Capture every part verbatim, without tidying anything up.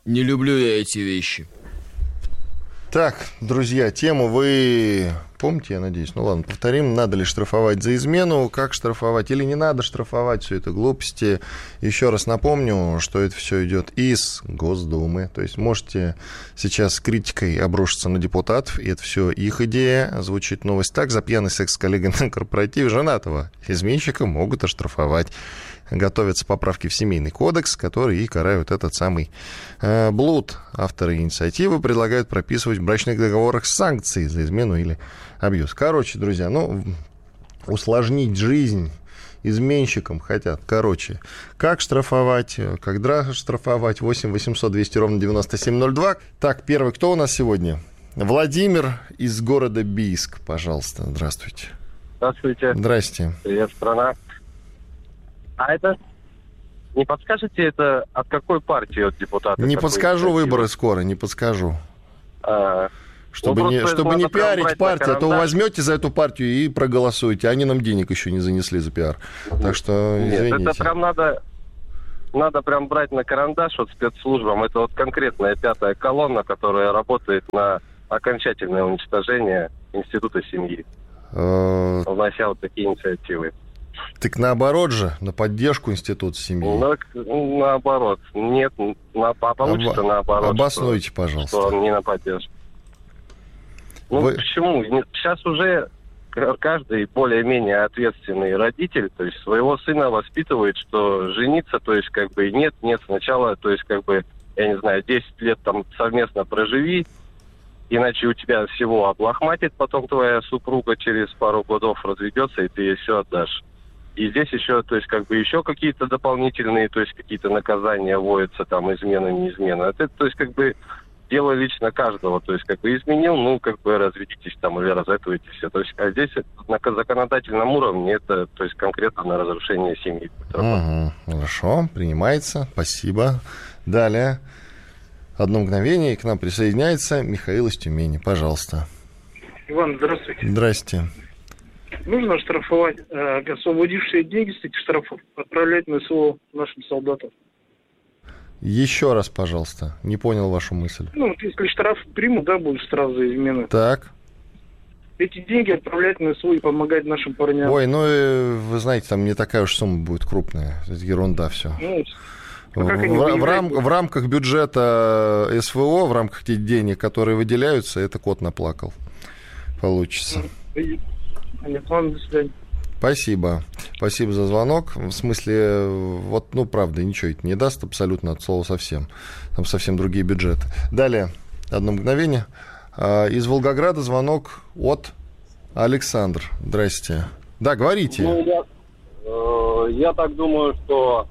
Не люблю я эти вещи. Так, друзья, тему вы помните, я надеюсь? Ну ладно, повторим. Надо ли штрафовать за измену? Как штрафовать? Или не надо штрафовать? Все это глупости. Еще раз напомню, что это все идет из Госдумы. То есть можете сейчас с критикой обрушиться на депутатов, и это все их идея. Звучит новость так. За пьяный секс с коллегой на корпоративе женатого изменщика могут оштрафовать. Готовятся поправки в Семейный кодекс, которые и карают этот самый э, блуд. Авторы инициативы предлагают прописывать в брачных договорах санкции за измену или абьюз. Короче, друзья, ну, усложнить жизнь изменщикам хотят. Короче, как штрафовать, когда штрафовать? восемь восемьсот двести ровно девяносто семь ноль два. Так, первый, кто у нас сегодня? Владимир из города Бийск, пожалуйста. Здравствуйте. Здравствуйте. Здрасте. Привет, страна. А это, не подскажете, это от какой партии от депутата? Не подскажу, выборы скоро, не подскажу. А, чтобы ну, не, чтобы не пиарить партию, а то вы возьмете за эту партию и проголосуете. Они нам денег еще не занесли за пиар. Так что, извините. Нет, это прям надо, надо прям брать на карандаш вот спецслужбам. Это вот конкретная пятая колонна, которая работает на окончательное уничтожение института семьи. Внося вот такие инициативы. Так наоборот же, на поддержку института семьи. Ну, наоборот. Нет, на, а получится Об... наоборот. Обоснуйте, что, пожалуйста. Что не на поддержку. Ну, Вы... почему? Сейчас уже каждый более-менее ответственный родитель, то есть своего сына воспитывает, что жениться, то есть как бы нет, нет, сначала, то есть как бы, я не знаю, десять лет там совместно проживи, иначе у тебя всего облахматит, потом твоя супруга через пару годов разведется, и ты ей все отдашь. И здесь еще, то есть, как бы еще какие-то дополнительные, то есть, какие-то наказания вводятся, там, измена, не измена. Это, то есть, как бы, дело лично каждого. То есть, как бы, изменил, ну, как бы, разведитесь там или разэтуете все. То есть, а здесь на законодательном уровне это, то есть, конкретно на разрушение семьи. Угу. Хорошо, принимается. Спасибо. Далее. Одно мгновение, и к нам присоединяется Михаил из Тюмени. Пожалуйста. Иван, здравствуйте. Здрасте. Нужно штрафовать э, освободившие деньги с этих штрафов, отправлять на СВО нашим солдатам. Еще раз, пожалуйста. Не понял вашу мысль. Ну, вот если штраф примут, да, будет штраф за измену. Так. Эти деньги отправлять на СВО и помогать нашим парням. Ой, ну, вы знаете, там не такая уж сумма будет крупная. Это ерунда все. Ну, в, в, в, рам, в рамках бюджета СВО, в рамках тех денег, которые выделяются, это кот наплакал. Получится. Нет, ладно, до свидания. Спасибо. Спасибо за звонок. В смысле, вот, ну, правда, ничего это не даст абсолютно от слова совсем. Там совсем другие бюджеты. Далее, одно мгновение. Из Волгограда звонок от Александр. Здрасте. Да, говорите. Ну, я, э, я так думаю, что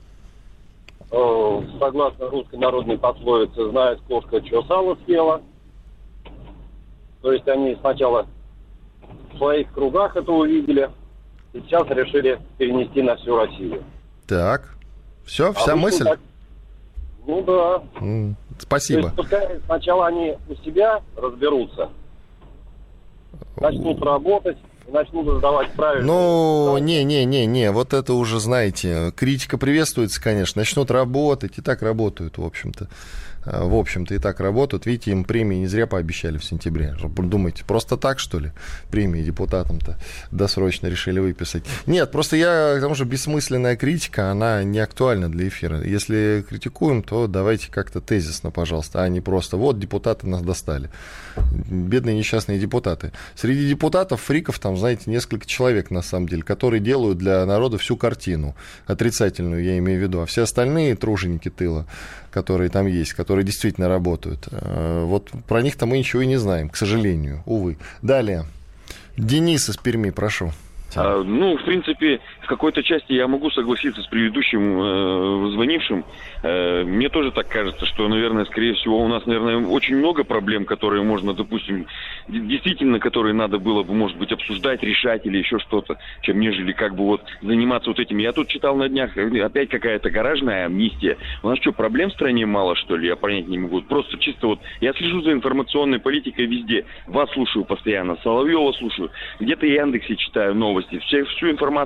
э, согласно русской народной пословице, знает кошка, что сало съела. То есть они сначала в своих кругах это увидели, и сейчас решили перенести на всю Россию. Так, все, вся а мысль? Так... Ну да. Mm, спасибо. То есть, пускай сначала они у себя разберутся, начнут работать, начнут сдавать правильно. Ну, не-не-не-не, вот это уже, знаете, критика приветствуется, конечно, начнут работать, и так работают, в общем-то. В общем-то, и так работают. Видите, им премии не зря пообещали в сентябре. Думаете, просто так, что ли, премии депутатам-то досрочно решили выписать? Нет, просто я, к тому же, бессмысленная критика, она не актуальна для эфира. Если критикуем, то давайте как-то тезисно, пожалуйста, а не просто вот депутаты нас достали. Бедные несчастные депутаты. Среди депутатов, фриков, там, знаете, несколько человек, на самом деле, которые делают для народа всю картину. Отрицательную, я имею в виду. А все остальные труженики тыла, которые там есть, которые действительно работают. Вот про них-то мы ничего и не знаем, к сожалению, увы. Далее. Денис из Перми, прошу. А, ну, в принципе, в какой-то части я могу согласиться с предыдущим э, звонившим. Э, мне тоже так кажется, что, наверное, скорее всего, у нас, наверное, очень много проблем, которые можно, допустим, действительно, которые надо было бы, может быть, обсуждать, решать или еще что-то, чем нежели как бы вот заниматься вот этим. Я тут читал на днях, опять какая-то гаражная амнистия. У нас что, проблем в стране мало, что ли? Я понять не могу. Просто чисто вот, я слежу за информационной политикой везде. Вас слушаю постоянно, Соловьева слушаю. Где-то в Яндексе читаю новости. Всю, всю информацию я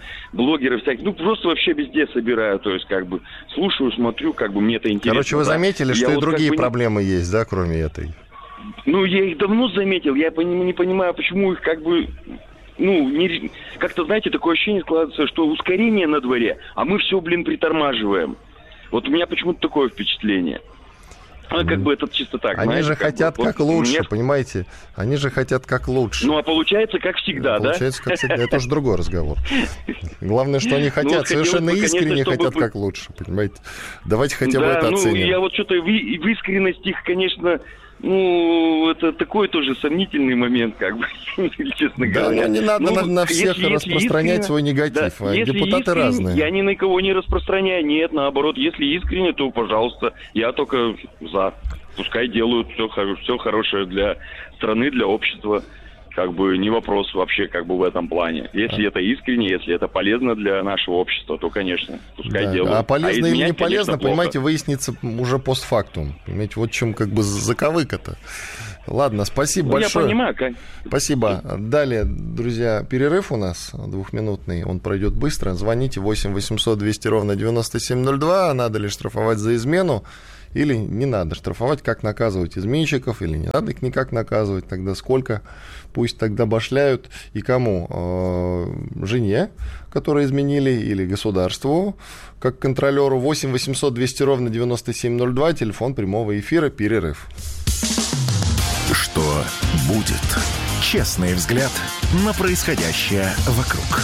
блогеры всякие, ну, просто вообще везде собираю, то есть, как бы, слушаю, смотрю, как бы, мне это интересно. Короче, вы да. заметили, Я что вот и другие как бы проблемы не... есть, да, кроме этой? Ну, я их давно заметил, я не понимаю, почему их, как бы... Ну, не, как-то, знаете, такое ощущение складывается, что ускорение на дворе, а мы все, блин, притормаживаем. Вот у меня почему-то такое впечатление. А как бы это чисто так, Они знаете, же как хотят бы, как вот, лучше, меня... понимаете? Они же хотят как лучше. Ну, а получается, как всегда, а да? Получается, как всегда. Это уже другой разговор. Главное, что они хотят, ну, вот совершенно бы, искренне конечно, хотят чтобы... как лучше, понимаете? Давайте хотя бы да, это ну, оценим. Я вот что-то в, в искренность их, конечно... Ну, это такой тоже сомнительный момент, как бы, честно да, говоря. Да, не надо ну, на, на всех если, распространять если свой негатив. Да, а депутаты разные. Я ни на кого не распространяю, нет, наоборот, если искренне, то, пожалуйста, я только за. Пускай делают все, все хорошее для страны, для общества. Как бы не вопрос вообще как бы в этом плане. Если а. это искренне, если это полезно для нашего общества, то, конечно, пускай да. делают. А полезно а или не полезно, конечно, понимаете, выяснится уже постфактум. Понимаете, вот в чем как бы заковыка-то. Ладно, спасибо ну, большое. Я понимаю, как... Спасибо. Далее, друзья, перерыв у нас двухминутный, он пройдет быстро. Звоните восемь восемьсот двести ровно девяносто семь ноль два. Надо ли штрафовать за измену? Или не надо штрафовать, как наказывать изменщиков, или не надо их никак наказывать, тогда сколько, пусть тогда башляют и кому? Э-э- жене, которые изменили, или государству, как контролеру. Восемь восемьсот двести ровно девяносто семь ноль два, телефон прямого эфира, перерыв. Что будет? Честный взгляд на происходящее вокруг.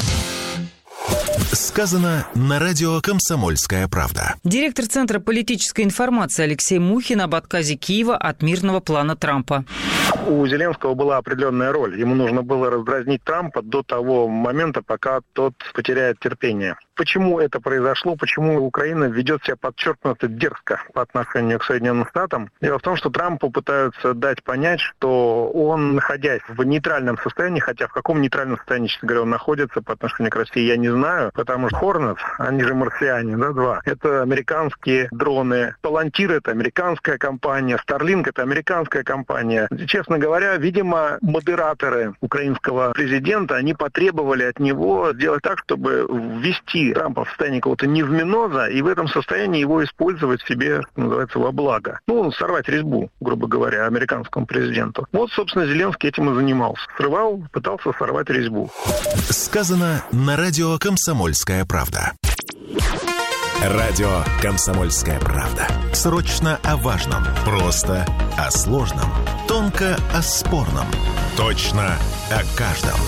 Сказано на радио «Комсомольская правда». Директор Центра политической информации Алексей Мухин об отказе Киева от мирного плана Трампа. У Зеленского была определенная роль. Ему нужно было раздразнить Трампа до того момента, пока тот потеряет терпение. Почему это произошло? Почему Украина ведет себя подчеркнуто дерзко по отношению к Соединенным Штатам? Дело в том, что Трампу пытаются дать понять, что он, находясь в нейтральном состоянии, хотя в каком нейтральном состоянии, честно говоря, он находится по отношению к России, я не знаю, потому что Hornet, они же марсиане, да, два, это американские дроны, Palantir — это американская компания, Starlink — это американская компания. Честно говоря, видимо, модераторы украинского президента, они потребовали от него сделать так, чтобы ввести Трампа в состояние какого-то невменоза и в этом состоянии его использовать себе, что называется, во благо. Ну, сорвать резьбу, грубо говоря, американскому президенту. Вот, собственно, Зеленский этим и занимался. Срывал, пытался сорвать резьбу. Сказано на радио «Комсомольская правда». Радио «Комсомольская правда». Срочно о важном. Просто о сложном. Тонко о спорном. Точно о каждом.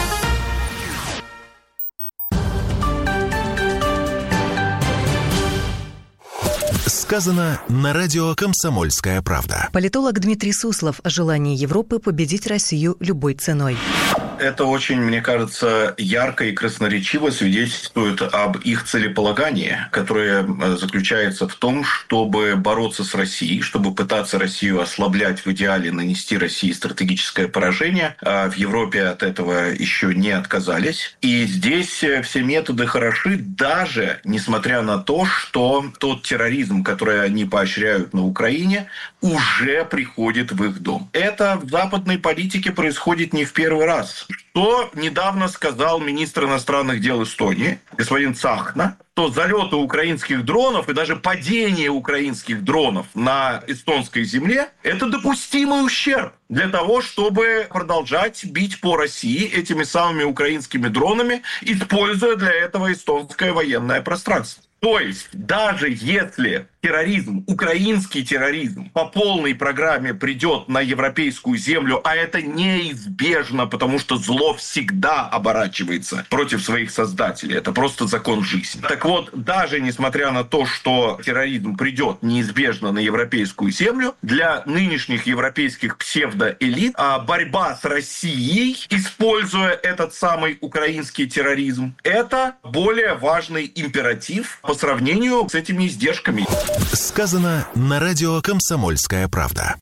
Сказано на радио «Комсомольская правда». Политолог Дмитрий Суслов о желании Европы победить Россию любой ценой. Это очень, мне кажется, ярко и красноречиво свидетельствует об их целеполагании, которое заключается в том, чтобы бороться с Россией, чтобы пытаться Россию ослаблять, в идеале нанести России стратегическое поражение. А в Европе от этого еще не отказались. И здесь все методы хороши, даже несмотря на то, что тот терроризм, который они поощряют на Украине, уже приходит в их дом. Это в западной политике происходит не в первый раз. Что недавно сказал министр иностранных дел Эстонии, господин Цахна, что залеты украинских дронов и даже падение украинских дронов на эстонской земле – это допустимый ущерб для того, чтобы продолжать бить по России этими самыми украинскими дронами, используя для этого эстонское военное пространство. То есть, даже если терроризм, украинский терроризм по полной программе придет на европейскую землю, а это неизбежно, потому что зло всегда оборачивается против своих создателей. Это просто закон жизни. Так вот, даже несмотря на то, что терроризм придет неизбежно на европейскую землю, для нынешних европейских псевдоэлит а борьба с Россией, используя этот самый украинский терроризм, это более важный императив по сравнению с этими издержками. Сказано на радио «Комсомольская правда».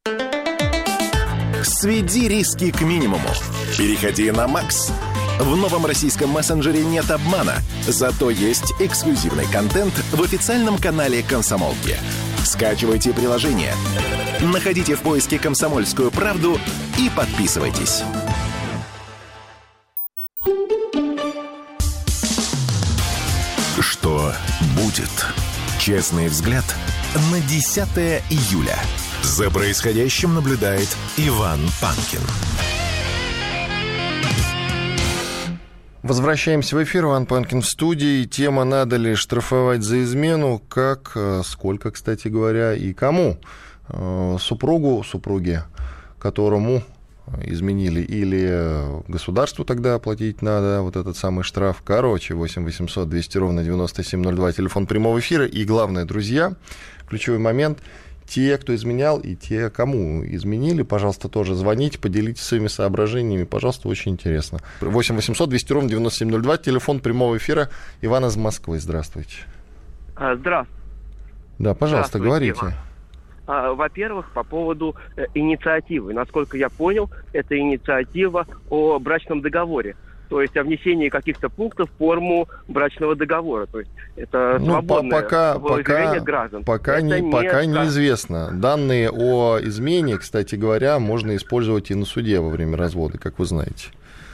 Сведи риски к минимуму. Переходи на Макс. В новом российском мессенджере нет обмана, зато есть эксклюзивный контент в официальном канале «Комсомолки». Скачивайте приложение, находите в поиске «Комсомольскую правду» и подписывайтесь. Честный взгляд на десятое июля. За происходящим наблюдает Иван Панкин. Возвращаемся в эфир. Иван Панкин в студии. Тема «Надо ли штрафовать за измену?» Как, сколько, кстати говоря, и кому? Супругу, супруге, которому изменили, или государству тогда оплатить надо вот этот самый штраф. Короче, восемь восемьсот двести ровно девяносто семь ноль два, телефон прямого эфира. И главное, друзья, ключевой момент, те, кто изменял, и те, кому изменили, пожалуйста, тоже звоните, поделитесь своими соображениями, пожалуйста, очень интересно. восемь восемьсот двести ровно девяносто семь ноль два, телефон прямого эфира. Иван из Москвы, здравствуйте. Здравствуйте. Да, пожалуйста, говорите. Иван. Во-первых, по поводу э, инициативы. Насколько я понял, это инициатива о брачном договоре. То есть о внесении каких-то пунктов в форму брачного договора. То есть это ну, свободное пока, волеизъявление пока, граждан. Пока, не, не пока сказ... неизвестно. Данные о измене, кстати говоря, можно использовать и на суде во время развода, как вы знаете.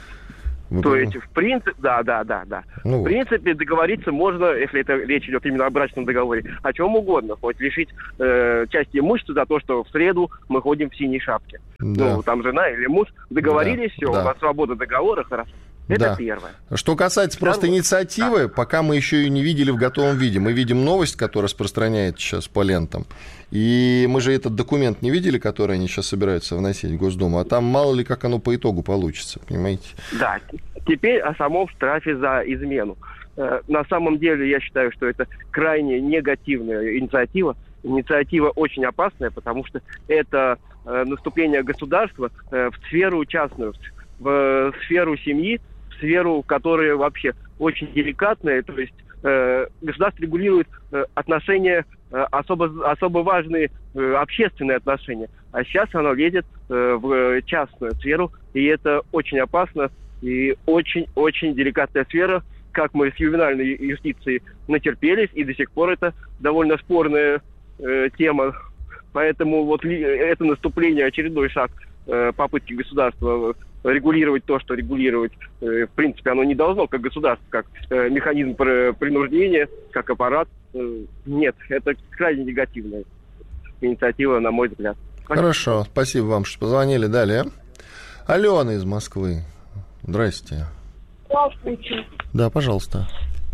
Вы То понимаете? есть, в принципе, да, да, да, да. Ну, в принципе, договориться можно, если это речь идет именно о брачном договоре, о чем угодно. Хоть лишить э, части имущества за то, что в среду мы ходим в синей шапке. Да. Ну, там жена или муж договорились, да, все, да. у нас свобода договора, хорошо. Это да. первое. Что касается просто Второе. инициативы, да. пока мы еще ее не видели в готовом виде. Мы видим новость, которая распространяется сейчас по лентам. И мы же этот документ не видели, который они сейчас собираются вносить в Госдуму. А там мало ли как оно по итогу получится, понимаете? Да. Теперь о самом штрафе за измену. На самом деле я считаю, что это крайне негативная инициатива. Инициатива очень опасная, потому что это наступление государства в сферу частную, в сферу семьи, в сферу, которая вообще очень деликатная. То есть государство регулирует отношения, особо, особо важные общественные отношения. А сейчас оно лезет в частную сферу, и это очень опасно. И очень-очень деликатная сфера, как мы с ювенальной юстицией натерпелись, и до сих пор это довольно спорная э, тема. Поэтому вот ли, это наступление, очередной шаг э, попытки государства регулировать то, что регулировать, э, в принципе, оно не должно, как государство, как э, механизм принуждения, как аппарат. Э, нет, это крайне негативная инициатива, на мой взгляд. Хорошо, спасибо вам, что позвонили. Далее. Алена из Москвы. Здрасте. Здравствуйте. Да, пожалуйста.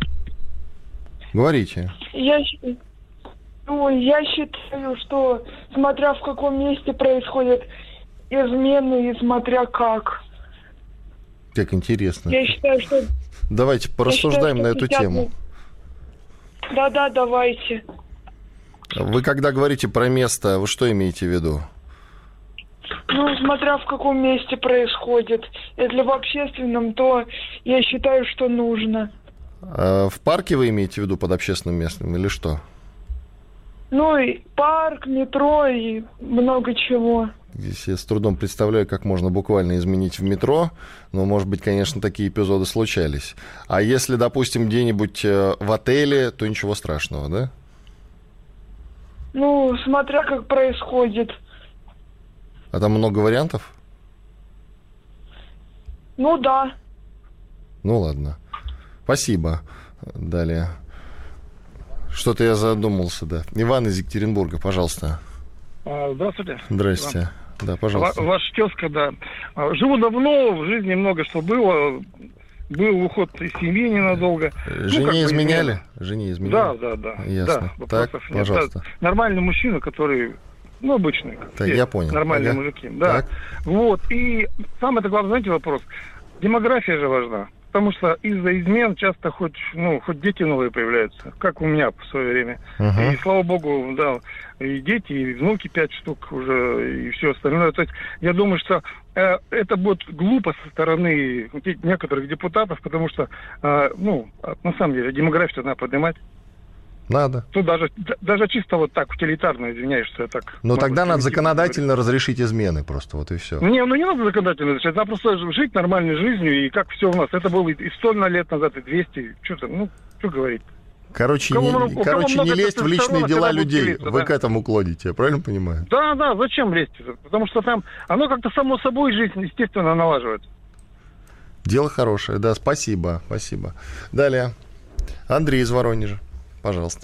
Говорите. Я, ну, я считаю, что смотря в каком месте происходят измены и смотря как. Как интересно. Я считаю, что... Давайте порассуждаем считаю, на эту сейчас... тему. Да-да, давайте. Вы когда говорите про место, вы что имеете в виду? Ну, смотря в каком месте происходит. Если в общественном, то я считаю, что нужно. А в парке вы имеете в виду под общественным местом или что? Ну, и парк, метро и много чего. Здесь я с трудом представляю, как можно буквально изменить в метро. Но, может быть, конечно, такие эпизоды случались. А если, допустим, где-нибудь в отеле, то ничего страшного, да? Ну, смотря как происходит. А там много вариантов? Ну, да. Ну, ладно. Спасибо. Далее. Что-то я задумался, да. Иван из Екатеринбурга, пожалуйста. Здравствуйте. Здрасте. Иван. Да, пожалуйста. Ваш тезка, да. Живу давно, в жизни много что было. Был уход из семьи ненадолго. Жене ну, изменяли? Изменяли. Жене изменяли? Да, да, да. Ясно. Да, так, нет. пожалуйста. Да, нормальный мужчина, который... Ну, обычный. Так, я понял. Нормальные ага. мужики. Да. Так. Вот. И самый главный, знаете, вопрос. Демография же важна. Потому что из-за измен часто хоть, ну, хоть дети новые появляются. Как у меня в свое время. Uh-huh. И слава богу, да, и дети, и внуки пять штук уже, и все остальное. То есть я думаю, что э, это будет глупо со стороны некоторых депутатов, потому что, э, ну, на самом деле, демографию надо поднимать. Надо. Тут даже, даже чисто вот так, утилитарно, извиняюсь, что я так... Но тогда надо законодательно говорить. разрешить измены просто, вот и все. Не, ну не надо законодательно разрешить, надо просто жить нормальной жизнью, и как все у нас. Это было и сто лет назад, и двести, что-то, ну, что говорить. Короче, не, много, короче, не лезть в личные дела людей, делиться, вы да? к этому клоните, я правильно понимаю? Да, да, зачем лезть? Потому что там, оно как-то само собой, жизнь, естественно, налаживается. Дело хорошее, да, спасибо, спасибо. Далее, Андрей из Воронежа. Пожалуйста.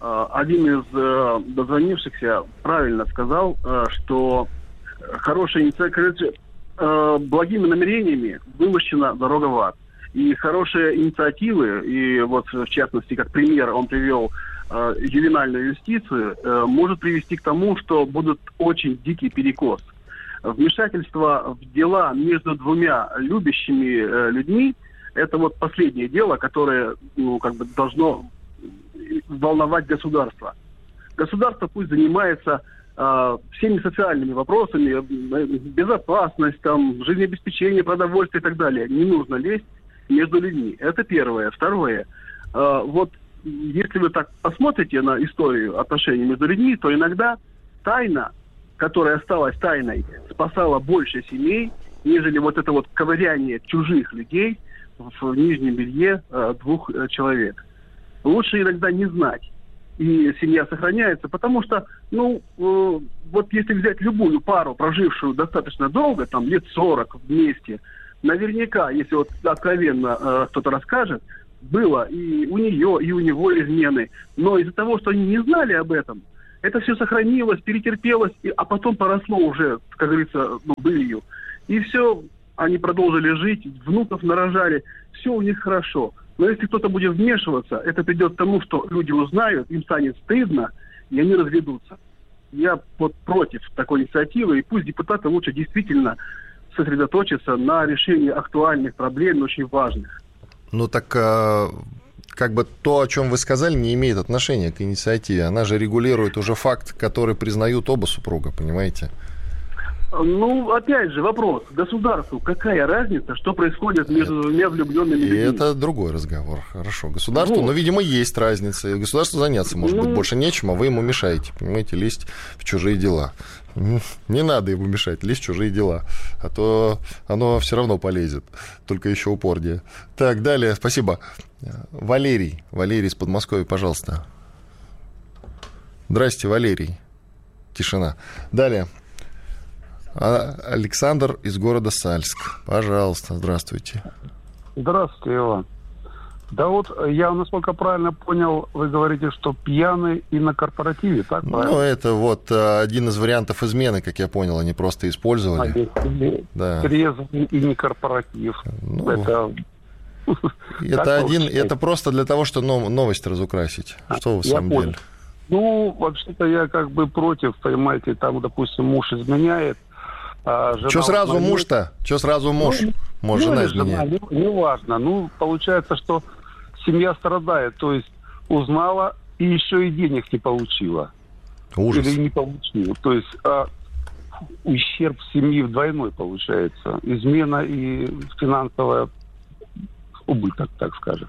один из дозвонившихся правильно сказал, что хорошая инициатива, благими намерениями вымощена дорога в ад. И хорошие инициативы, и вот в частности, как пример он привел ювенальную юстицию, может привести к тому, что будет очень дикий перекос. Вмешательство в дела между двумя любящими людьми – это вот последнее дело, которое, ну, как бы должно волновать государство. Государство пусть занимается э, всеми социальными вопросами, безопасность, там, жизнеобеспечение, продовольствие и так далее. Не нужно лезть между людьми. Это первое. Второе. Э, вот если вы так посмотрите на историю отношений между людьми, то иногда тайна, которая осталась тайной, спасала больше семей, нежели вот это вот ковыряние чужих людей в нижнем белье э, двух э, человек. Лучше иногда не знать. И семья сохраняется, потому что, ну, э, вот если взять любую пару, прожившую достаточно долго, там, лет сорок вместе, наверняка, если вот откровенно э, кто-то расскажет, было и у нее, и у него измены. Но из-за того, что они не знали об этом, это все сохранилось, перетерпелось, и, а потом поросло уже, как говорится, ну, былью. И все, они продолжили жить, внуков нарожали, все у них хорошо. Но если кто-то будет вмешиваться, это придет к тому, что люди узнают, им станет стыдно, и они разведутся. Я вот против такой инициативы, и пусть депутаты лучше действительно сосредоточатся на решении актуальных проблем, очень важных. Ну так, как бы то, о чем вы сказали, не имеет отношения к инициативе. Она же регулирует уже факт, который признают оба супруга, понимаете? Ну, опять же, вопрос. Государству какая разница, что происходит между двумя влюбленными людьми? И это другой разговор. Хорошо. Государству, вот. Ну, видимо, есть разница. И государству заняться, может ну... быть, больше нечем, а вы ему мешаете, понимаете, лезть в чужие дела. Не надо ему мешать, лезть в чужие дела. А то оно все равно полезет. Только еще упорнее. Так, далее. Спасибо. Валерий. Валерий из Подмосковья, пожалуйста. Здрасте, Валерий. Тишина. Далее. Александр из города Сальск. Пожалуйста, здравствуйте. Здравствуйте, Иван. Да вот, я, насколько правильно понял, вы говорите, что пьяный и на корпоративе, так? Правильно? Ну, это вот один из вариантов измены, как я понял, они просто использовали. А, да. Трезвый и не корпоратив. Ну, это... Это, один, это просто для того, чтобы новость разукрасить. Что вы в самом деле? Ну, вообще-то я как бы против, понимаете, там, допустим, муж изменяет. А что сразу узнает... муж-то? Что сразу муж? Ну, Может, ну, жена изменяет? Не, не важно. Ну, получается, что семья страдает. То есть узнала и еще и денег не получила. Ужас. Или не получила. То есть а, ущерб семьи двойной получается. Измена и финансовая убыток, так скажем.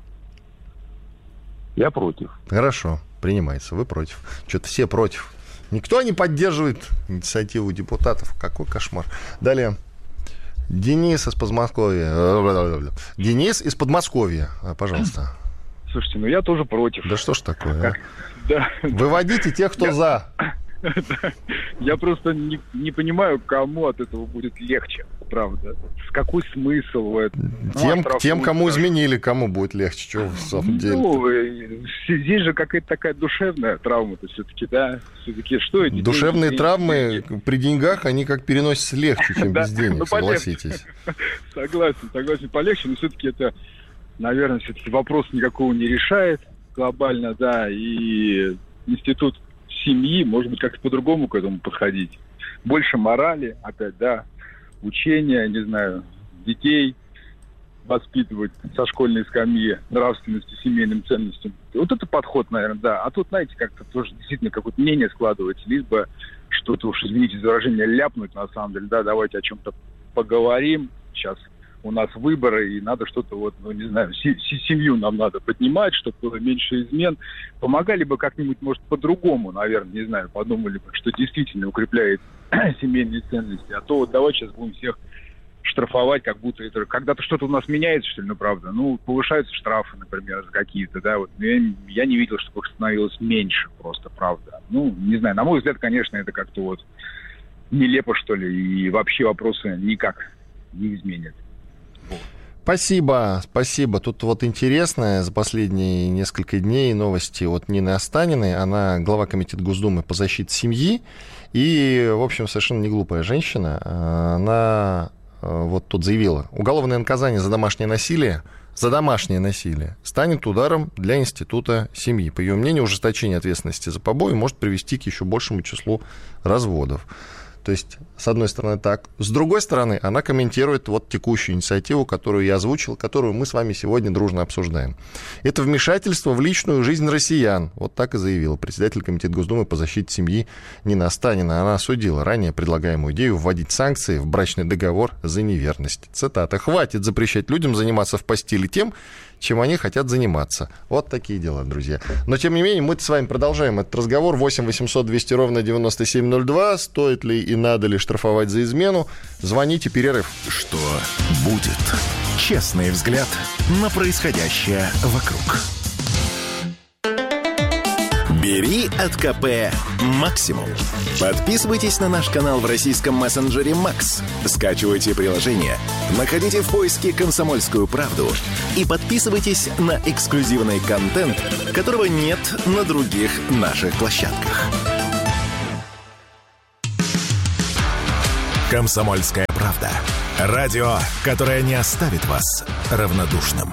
Я против. Хорошо, принимается. Вы против. Что-то все против. Никто не поддерживает инициативу депутатов. Какой кошмар. Далее. Денис из Подмосковья. Денис из Подмосковья, пожалуйста. Слушайте, ну я тоже против. Да что ж такое, как? А? Да. Выводите тех, кто я... за. Я просто не, не понимаю, кому от этого будет легче, правда. С какой смысл в этом? Тем, ну, тем кому изменили, кому будет легче, что в самом деле. Ну, здесь же какая-то такая душевная травма-то все-таки, да? Все-таки что эти Душевные деньги, травмы деньги? При деньгах, они как переносятся легче, чем без денег, согласитесь. Согласен, согласен, полегче, но все-таки это, наверное, все-таки вопрос никакого не решает глобально, да, и институт семьи, может быть, как-то по-другому к этому подходить. Больше морали, опять, да, учения, не знаю, детей воспитывать со школьной скамьи, нравственности, семейным ценностям. Вот это подход, наверное, да. А тут, знаете, как-то тоже действительно какое-то мнение складывается, либо что-то уж, извините за выражение, ляпнуть, на самом деле, да, давайте о чем-то поговорим. Сейчас у нас выборы, и надо что-то, вот, ну, не знаю, семью нам надо поднимать, чтобы было меньше измен. Помогали бы как-нибудь, может, по-другому, наверное, не знаю, подумали бы, что действительно укрепляет семейные ценности. А то вот давай сейчас будем всех штрафовать, как будто это... Когда-то что-то у нас меняется, что ли, ну, правда. Ну, повышаются штрафы, например, за какие-то, да, вот. Я, я не видел, чтобы их становилось меньше просто, правда. Ну, не знаю, на мой взгляд, конечно, это как-то вот нелепо, что ли, и вообще вопросы никак не изменят. Спасибо, спасибо. Тут вот интересное за последние несколько дней новости от Нины Останиной. Она глава комитета Госдумы по защите семьи. И, в общем, совершенно не глупая женщина. Она вот тут заявила: уголовное наказание за домашнее насилие за домашнее насилие станет ударом для института семьи. По ее мнению, ужесточение ответственности за побои может привести к еще большему числу разводов. То есть, с одной стороны, так. С другой стороны, она комментирует вот текущую инициативу, которую я озвучил, которую мы с вами сегодня дружно обсуждаем. Это вмешательство в личную жизнь россиян. Вот так и заявила председатель комитета Госдумы по защите семьи Нина Останина. Она осудила ранее предлагаемую идею вводить санкции в брачный договор за неверность. Цитата: «Хватит запрещать людям заниматься в постели тем, чем они хотят заниматься». Вот такие дела, друзья. Но, тем не менее, мы с вами продолжаем этот разговор. восемь восемьсот двести ровно девяносто семь ноль два. Стоит ли и надо ли штрафовать за измену? Звоните, перерыв. Что будет? Честный взгляд на происходящее вокруг. Бери от ка пэ максимум. Подписывайтесь на наш канал в российском мессенджере Макс. Скачивайте приложение, находите в поиске «Комсомольскую правду» и подписывайтесь на эксклюзивный контент, которого нет на других наших площадках. «Комсомольская правда». Радио, которое не оставит вас равнодушным.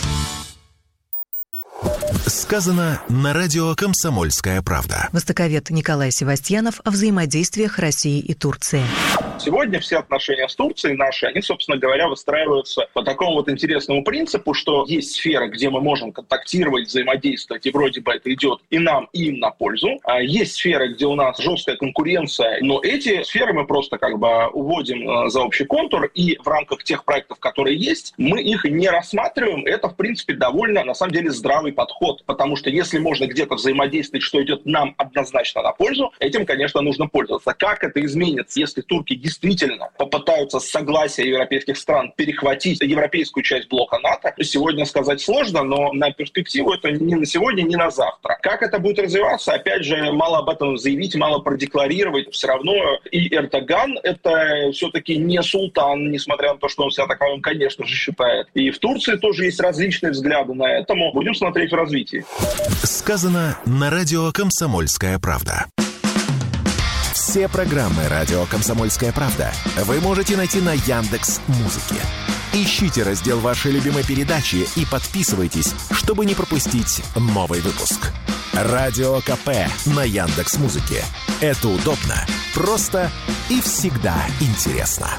Сказано на радио «Комсомольская правда». Востоковед Николай Севастьянов о взаимодействиях России и Турции. Сегодня все отношения с Турцией наши, они, собственно говоря, выстраиваются по такому вот интересному принципу, что есть сферы, где мы можем контактировать, взаимодействовать, и вроде бы это идет и нам, и им на пользу. А есть сферы, где у нас жесткая конкуренция, но эти сферы мы просто как бы уводим за общий контур, и в рамках тех проектов, которые есть, мы их не рассматриваем. Это, в принципе, довольно, на самом деле, здравый подход, потому что если можно где-то взаимодействовать, что идет нам однозначно на пользу, этим, конечно, нужно пользоваться. Как это изменится, если турки действительно попытаются с согласия европейских стран перехватить европейскую часть блока НАТО? Сегодня сказать сложно, но на перспективу это ни на сегодня, ни на завтра. Как это будет развиваться? Опять же, мало об этом заявить, мало продекларировать. Все равно и Эрдоган — это все-таки не султан, несмотря на то, что он себя таковым, конечно же, считает. И в Турции тоже есть различные взгляды на это. Будем смотреть в развитии. Сказано на радио «Комсомольская правда». Все программы радио «Комсомольская правда» вы можете найти на Яндекс.Музыке. Ищите раздел вашей любимой передачи и подписывайтесь, чтобы не пропустить новый выпуск. Радио КП на Яндекс.Музыке. Это удобно, просто и всегда интересно.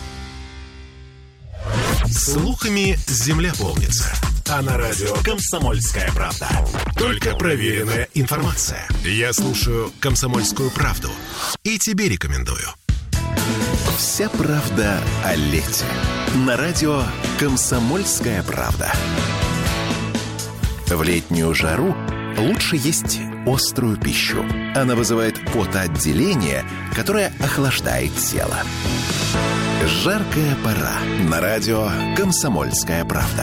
Слухами земля полнится. А на радио «Комсомольская правда» только проверенная информация. Я слушаю «Комсомольскую правду» и тебе рекомендую. Вся правда о лете. На радио «Комсомольская правда». В летнюю жару лучше есть острую пищу. Она вызывает потоотделение, которое охлаждает тело. Жаркая пора. На радио «Комсомольская правда».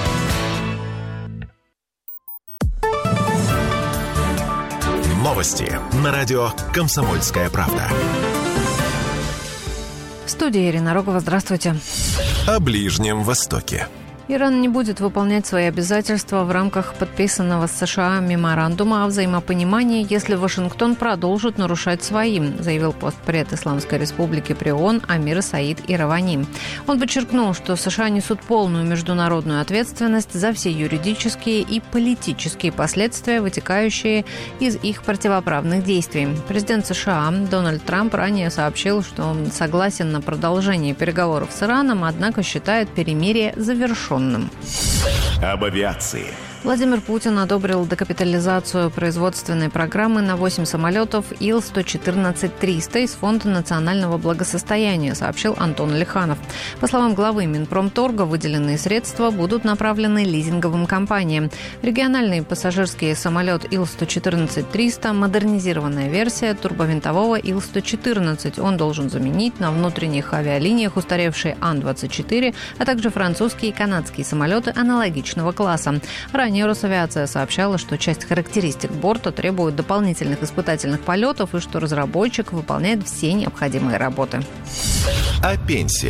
Новости на радио «Комсомольская правда». В студии Ирина Рогова. Здравствуйте. О Ближнем Востоке. Иран не будет выполнять свои обязательства в рамках подписанного с США меморандума о взаимопонимании, если Вашингтон продолжит нарушать свои, заявил постпред Исламской Республики при ООН Амир Саид Иравани. Он подчеркнул, что США несут полную международную ответственность за все юридические и политические последствия, вытекающие из их противоправных действий. Президент США Дональд Трамп ранее сообщил, что он согласен на продолжение переговоров с Ираном, однако считает перемирие завершенным. Об авиации. Владимир Путин одобрил декапитализацию производственной программы на восемь самолетов Ил сто четырнадцать триста из Фонда национального благосостояния, сообщил Антон Лиханов. По словам главы Минпромторга, выделенные средства будут направлены лизинговым компаниям. Региональный пассажирский самолет Ил сто четырнадцать триста – модернизированная версия турбовинтового Ил сто четырнадцать. Он должен заменить на внутренних авиалиниях устаревшие Ан двадцать четыре, а также французские и канадские самолеты аналогичного класса. Ранее Росавиация сообщала, что часть характеристик борта требует дополнительных испытательных полетов и что разработчик выполняет все необходимые работы. О пенсиях.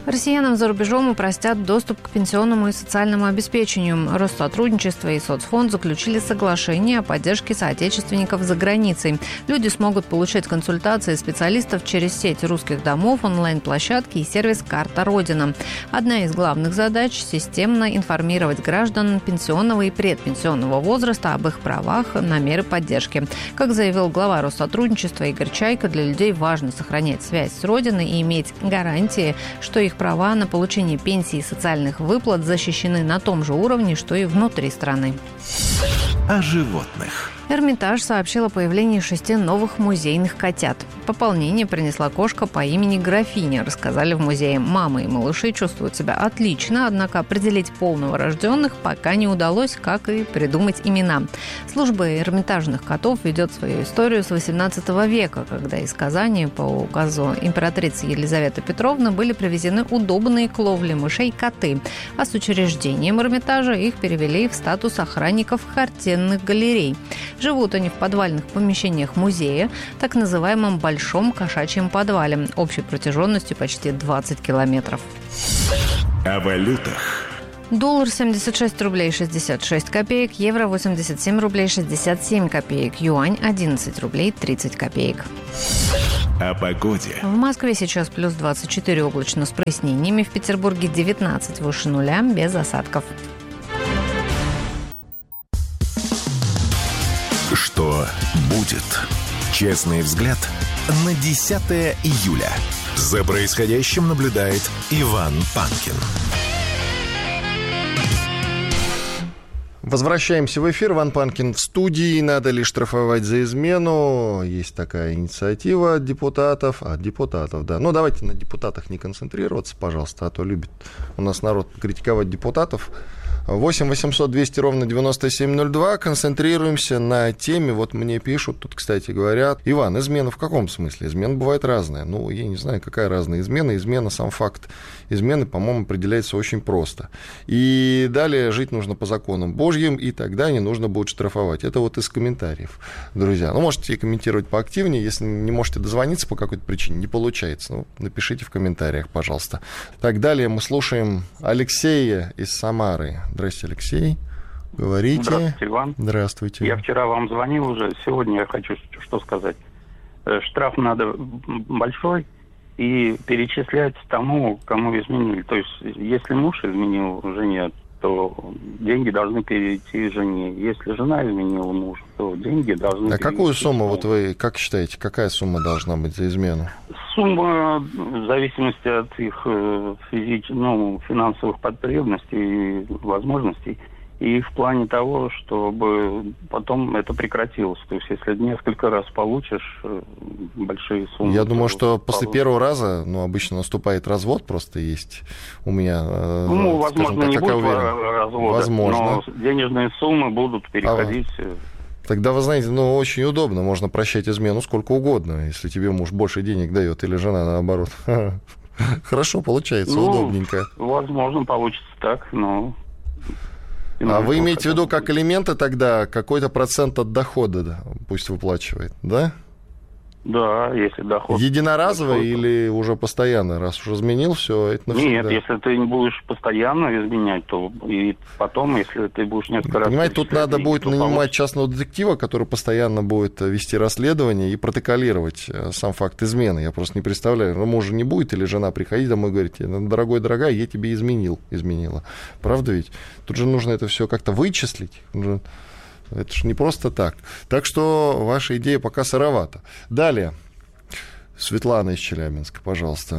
Россиянам за рубежом упростят доступ к пенсионному и социальному обеспечению. Россотрудничество и Соцфонд заключили соглашение о поддержке соотечественников за границей. Люди смогут получать консультации специалистов через сеть русских домов, онлайн-площадки и сервис «Карта Родина». Одна из главных задач – системно информировать граждан пенсионного и предпенсионного возраста об их правах на меры поддержки. Как заявил глава Россотрудничества Игорь Чайка, для людей важно сохранять связь с Родиной и иметь гарантии, что их права на получение пенсии и социальных выплат защищены на том же уровне, что и внутри страны. О животных. Эрмитаж сообщил о появлении шести новых музейных котят. Пополнение принесла кошка по имени Графиня, рассказали в музее. Мамы и малыши чувствуют себя отлично, однако определить пол новорожденных пока не удалось, как и придумать имена. Служба эрмитажных котов ведет свою историю с восемнадцатого века, когда из Казани по указу императрицы Елизаветы Петровны были привезены удобные к ловле мышей коты, а с учреждением Эрмитажа их перевели в статус охранников картинных галерей. Живут они в подвальных помещениях музея, так называемом Большом кошачьем подвале, общей протяженностью почти двадцать километров. О валютах. Доллар семьдесят шесть рублей шестьдесят шесть копеек, евро восемьдесят семь рублей шестьдесят семь копеек, юань одиннадцать рублей тридцать копеек. О погоде. В Москве сейчас плюс двадцать четыре, облачно с прояснениями, в Петербурге девятнадцать, выше нуля, без осадков. Что будет? Честный взгляд на десятое июля. За происходящим наблюдает Иван Панкин. Возвращаемся в эфир. Иван Панкин в студии. Надо ли штрафовать за измену? Есть такая инициатива от депутатов. От депутатов, да. Ну, давайте на депутатах не концентрироваться, пожалуйста, а то любит у нас народ критиковать депутатов. восемь восемьсот двести ровно девяносто семь ноль два. Концентрируемся на теме. Вот мне пишут, тут, кстати, говорят: Иван, измена в каком смысле? Измена бывает разная. Ну, я не знаю, какая разная измена. Измена, сам факт измены, по-моему, определяется очень просто. И далее жить нужно по законам Божьим, и тогда не нужно будет штрафовать. Это вот из комментариев, друзья. Ну, можете комментировать поактивнее. Если не можете дозвониться по какой-то причине, не получается, ну, напишите в комментариях, пожалуйста. Так, далее мы слушаем Алексея из Самары. Здравствуйте, Алексей. Говорите. Здравствуйте, Иван. Здравствуйте. Я вчера вам звонил уже. Сегодня я хочу что сказать. Штраф надо большой и перечислять тому, кому изменили. То есть, если муж изменил жене, то деньги должны перейти жене. Если жена изменила мужу, то деньги должны А перейти. какую сумму, вот вы как считаете, какая сумма должна быть за измену? Сумма в зависимости от их физич... ну, финансовых потребностей и возможностей. И в плане того, чтобы потом это прекратилось. То есть, если несколько раз получишь большие суммы... Я думаю, что после получишь. Первого раза, ну, обычно наступает развод, просто есть у меня... Ну, возможно, так, не будет развода, возможно. Но денежные суммы будут переходить... А... Тогда, вы знаете, ну, очень удобно. Можно прощать измену сколько угодно, если тебе муж больше денег дает, или жена наоборот. Хорошо получается, ну, удобненько. Возможно, получится так, но... А вы имеете в виду, как элементы тогда какой-то процент от дохода, да, пусть выплачивает, да? Да, если доход... Единоразово доход. Или уже постоянно? Раз уж изменил, все, это навсегда. Нет, если ты не будешь постоянно изменять, то и потом, если ты будешь несколько раз... Понимаете, тут надо будет нанимать получится. частного детектива, который постоянно будет вести расследование и протоколировать сам факт измены. Я просто не представляю, ну, мужа не будет или жена приходить домой и говорить: дорогой, дорогая, я тебе изменил, изменила. Правда ведь? Тут же нужно это все как-то вычислить. Это же не просто так. Так что ваша идея пока сыровата. Далее. Светлана из Челябинска, пожалуйста.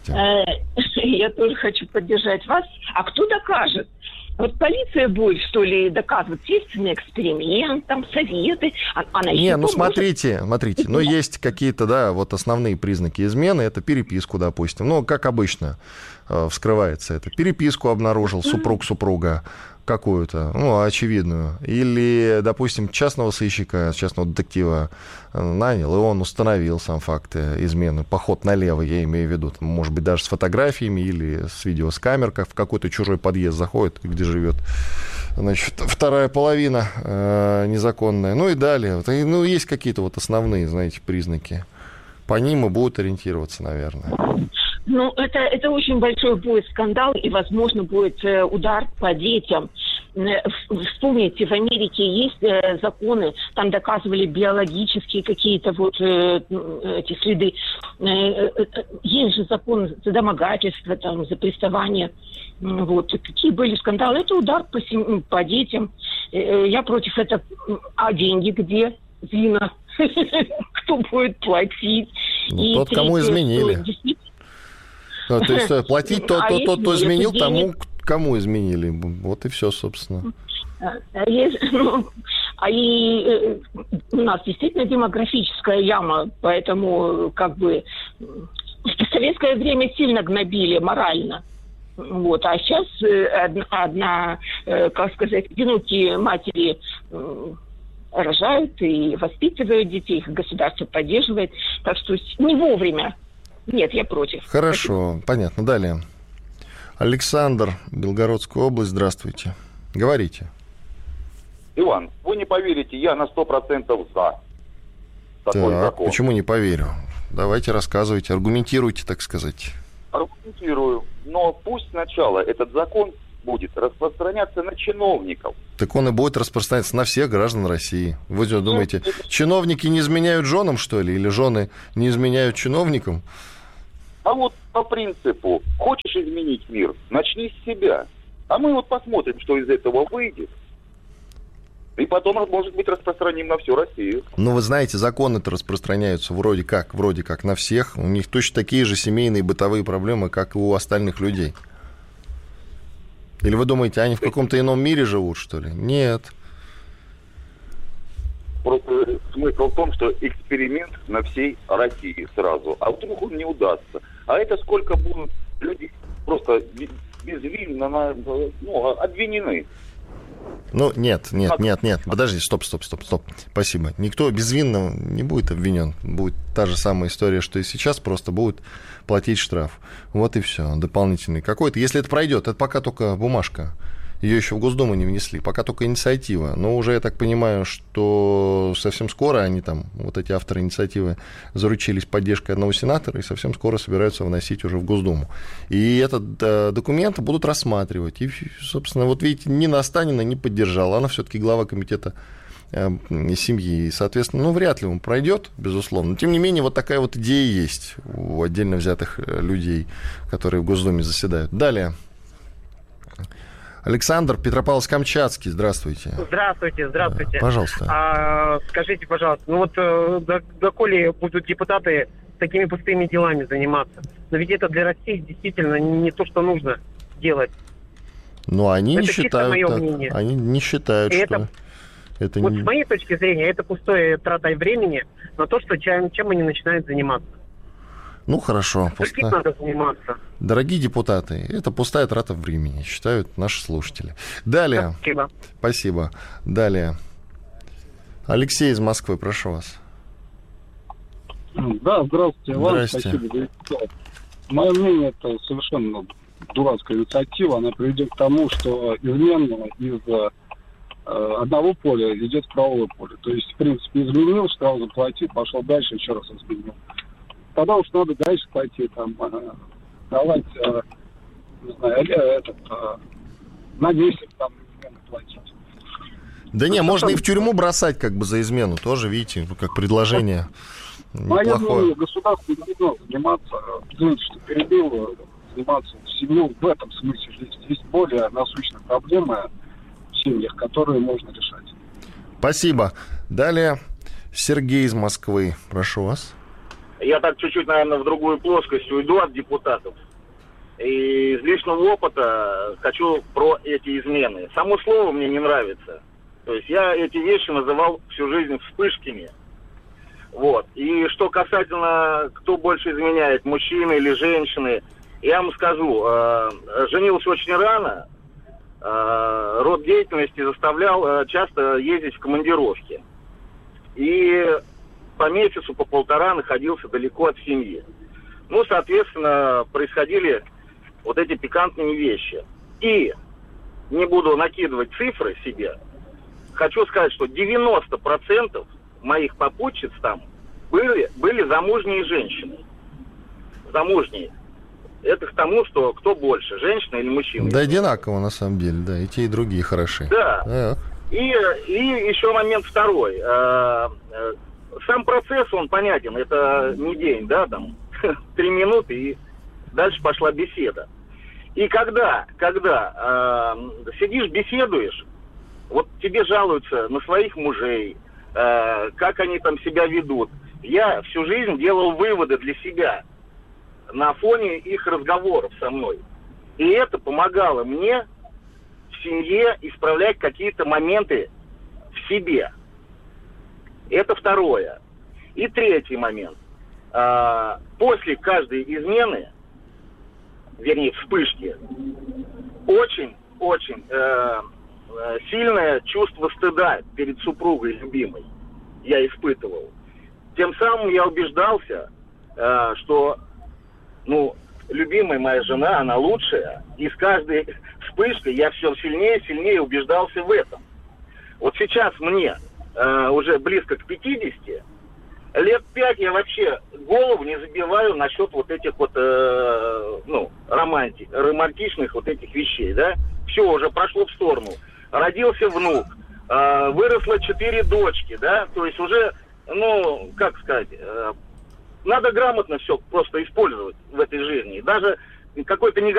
Я тоже хочу поддержать вас. А кто докажет? Вот полиция будет, что ли, доказывать? Следственный эксперимент, там, советы. Она не, ну смотрите, смотрите. Ну, есть какие-то, да, вот основные признаки измены. Это переписку, допустим. Ну, как обычно вскрывается это. Переписку обнаружил супруг супруга какую-то, ну, очевидную. Или, допустим, частного сыщика, частного детектива нанял, и он установил сам факт измены. Поход налево, я имею в виду, там, может быть, даже с фотографиями или с видео с камер, как в какой-то чужой подъезд заходит, где живет, значит, вторая половина э, незаконная. Ну и далее. Вот, и, ну, есть какие-то вот основные, знаете, признаки. По ним и будут ориентироваться, наверное. Ну, это, это очень большой будет скандал, и, возможно, будет э, удар по детям. Э, вспомните, в Америке есть э, законы, там доказывали биологические какие-то вот э, эти следы. Э, э, есть же закон за домогательство, там, за приставание. Вот. Какие были скандалы? Это удар по, сем... по детям. Э, я против этого. А деньги где? Вина. Кто будет платить? Ну, тот, кому изменили. Ну, то есть платить тот, кто, тот, кто изменил, тому, кому изменили. Вот и все, собственно. А, есть, ну, а и э, у нас действительно демографическая яма, поэтому как бы в советское время сильно гнобили морально. Вот, а сейчас э, одна, одна э, как сказать, одинокие матери э, рожают и воспитывают детей, их государство поддерживает. Так что не вовремя. Нет, я против. Хорошо, понятно. Далее. Александр, Белгородская область, здравствуйте. Говорите. Иван, вы не поверите, я на сто процентов за такой так, закон. Почему не поверю? Давайте рассказывайте, аргументируйте, так сказать. Аргументирую. Но пусть сначала этот закон будет распространяться на чиновников. Так он и будет распространяться на всех граждан России. Вы что, думаете, чиновники не изменяют женам, что ли? Или жены не изменяют чиновникам? А вот по принципу, хочешь изменить мир, начни с себя. А мы вот посмотрим, что из этого выйдет. И потом, может быть, распространим на всю Россию. Ну, вы знаете, законы-то распространяются вроде как, вроде как на всех. У них точно такие же семейные бытовые проблемы, как и у остальных людей. Или вы думаете, они в каком-то ином мире живут, что ли? Нет. Просто смысл в том, что эксперимент на всей России сразу. А вдруг он не удастся? А это сколько будут людей просто безвинно ну, обвинены? Ну, нет, нет, нет, нет. Подожди, стоп, стоп, стоп, стоп. Спасибо. Никто безвинно не будет обвинен. Будет та же самая история, что и сейчас, просто будет платить штраф. Вот и все. Дополнительный какой-то. Если это пройдет, это пока только бумажка. Ее еще в Госдуму не внесли. Пока только инициатива. Но уже, я так понимаю, что совсем скоро они там, вот эти авторы инициативы, заручились поддержкой одного сенатора и совсем скоро собираются вносить уже в Госдуму. И этот э, документ будут рассматривать. И, собственно, вот видите, Нина Останина не поддержала. Она все-таки глава комитета э, семьи. И, соответственно, ну, вряд ли он пройдет, безусловно. Но, тем не менее, вот такая вот идея есть у отдельно взятых людей, которые в Госдуме заседают. Далее. Александр, Петропавловск-Камчатский, здравствуйте. Здравствуйте, здравствуйте. Пожалуйста. А, скажите, пожалуйста, ну вот до, доколе будут депутаты такими пустыми делами заниматься? Но ведь это для России действительно не то, что нужно делать. Ну, они это не считают мое так. Мнение. Они не считают, И что... Это, это вот не... с моей точки зрения, это пустое тратой времени на то, что чем, чем они начинают заниматься. Ну, хорошо. Пуста... Пуста... надо заниматься. Дорогие депутаты, это пустая трата времени, считают наши слушатели. Далее. Спасибо. Спасибо. Далее. Алексей из Москвы, прошу вас. Да, здравствуйте, Иван. Здрасте. Спасибо. Мое мнение, это совершенно дурацкая инициатива. Она приведет к тому, что измена из э, одного поля идет в правое поле. То есть, в принципе, изменил, штраф заплатил, пошел дальше, еще раз изменил. Тогда уж надо дальше пойти, там, э, давать, э, не знаю, этот, э, на десять там платить. Да не, можно и в тюрьму бросать как бы за измену, тоже, видите, как предложение Мое мнение, государство не должно заниматься, извините, что перебил, заниматься семью в этом смысле. Здесь есть более насущные проблемы в семьях, которые можно решать. Спасибо. Далее Сергей из Москвы, прошу вас. Я так чуть-чуть, наверное, в другую плоскость уйду от депутатов. И из личного опыта хочу про эти измены. Само слово мне не нравится. То есть я эти вещи называл всю жизнь вспышками. Вот. И что касательно, кто больше изменяет, мужчины или женщины, я вам скажу, э, женился очень рано, э, род деятельности заставлял э, часто ездить в командировки. И по месяцу, по полтора находился далеко от семьи. Ну, соответственно, происходили вот эти пикантные вещи. И не буду накидывать цифры себе, хочу сказать, что девяносто процентов моих попутчиц там были, были замужние женщины. Замужние. Это к тому, что кто больше, женщина или мужчина. Да одинаково, на самом деле, да, и те, и другие хороши. Да. Так. И, и еще момент второй. Сам процесс, он понятен, это не день, да, там, три минуты, и дальше пошла беседа. И когда, когда э, сидишь, беседуешь, вот тебе жалуются на своих мужей, э, как они там себя ведут. Я всю жизнь делал выводы для себя на фоне их разговоров со мной. И это помогало мне в семье исправлять какие-то моменты в себе. Это второе. И третий момент. А, после каждой измены, вернее, вспышки, очень-очень э, сильное чувство стыда перед супругой любимой я испытывал. Тем самым я убеждался, э, что, ну, любимая моя жена, она лучшая. И с каждой вспышкой я все сильнее и сильнее убеждался в этом. Вот сейчас мне э, уже близко к пятидесяти, лет пять я вообще голову не забиваю насчет вот этих вот, э, ну, романти, романтичных вот этих вещей, да. Все уже прошло в сторону. Родился внук, э, выросло четыре дочки, да. То есть уже, ну, как сказать, э, надо грамотно все просто использовать в этой жизни. Даже какой-то негатив